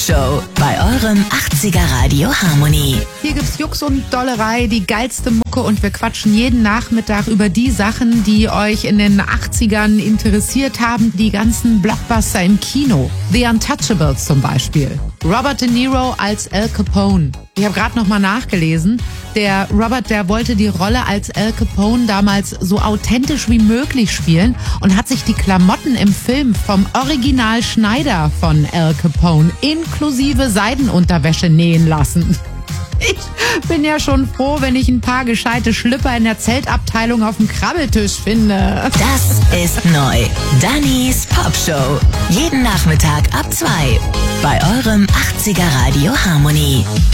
Popshow bei eurem 80er Radio Harmony. Hier gibt's Jux und Dollerei, die geilste Mucke, und wir quatschen jeden Nachmittag über die Sachen, die euch in den 80ern interessiert haben. Die ganzen Blockbuster im Kino. The Untouchables zum Beispiel. Robert De Niro als Al Capone. Ich habe gerade nochmal nachgelesen. Der Robert, der wollte die Rolle als Al Capone damals so authentisch wie möglich spielen und hat sich die Klamotten im Film vom Original Schneider von Al Capone inklusive Seidenunterwäsche nähen lassen. Ich bin ja schon froh, wenn ich ein paar gescheite Schlüpper in der Zeltabteilung auf dem Krabbeltisch finde. Das ist neu. Dannys Popshow. Jeden Nachmittag ab 2 bei eurem 80er Radio Harmony.